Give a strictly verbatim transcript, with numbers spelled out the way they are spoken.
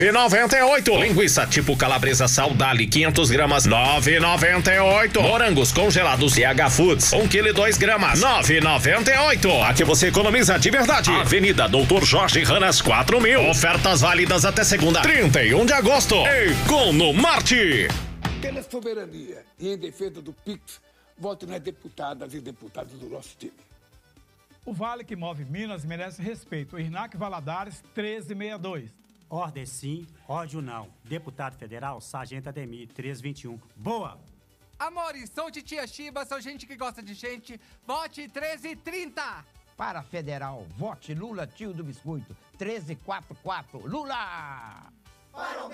E noventa e oito. Linguiça tipo calabresa Saudale quinhentas gramas, nove e noventa e oito. Morangos congelados C H Foods, um quilo e dois gramas, nove e noventa e oito. Aqui você economiza de verdade. Avenida Doutor Jorge Ranas quatro mil. Ofertas válidas até segunda, trinta e um de agosto. Economarte. Pela soberania e em defesa do Pix, voto nas deputadas e deputados do nosso time. O Vale que move Minas merece respeito. Irnac Valadares, treze sessenta e dois. Ordem sim, ódio não. Deputado Federal, Sargento Ademir, treze vinte e um. Boa! Amores, sou de Tia Chiba, sou gente que gosta de gente. Vote treze trinta. Para Federal, vote Lula, tio do biscoito, treze quarenta e quatro. Lula!